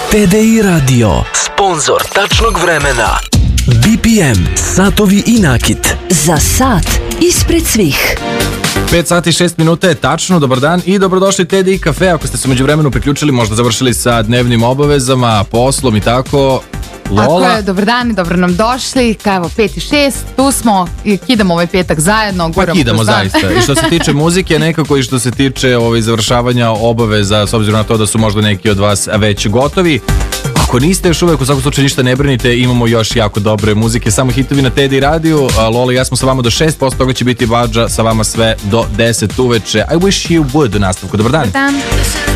TDI Radio, sponzor tačnog vremena. BPM, satovi i nakit. Za sat ispred svih. 5 sati i 6 minuta je tačno, dobar dan i dobrodošli TDI Cafe. Ako ste se među vremenu priključili, možda završili sa dnevnim obavezama, poslom i tako. Lola. Tako je, dobar dan i dobro nam došli. Evo, 5 i 6, tu smo i kidamo ovaj petak zajedno. Pa kidamo zaista. I što se tiče muzike nekako i što se tiče završavanja obaveza, s obzirom na to da su možda neki od vas već gotovi. Ako niste još uvek, u svakom slučaju ništa ne brinite, imamo još jako dobre muzike, samo hitovi na TDI radiju. Lola i ja smo sa vama do 6, posle toga će biti Badža sa vama sve do 10 uveče. I wish you would u nastavku. Dobar dan. Dobar dan.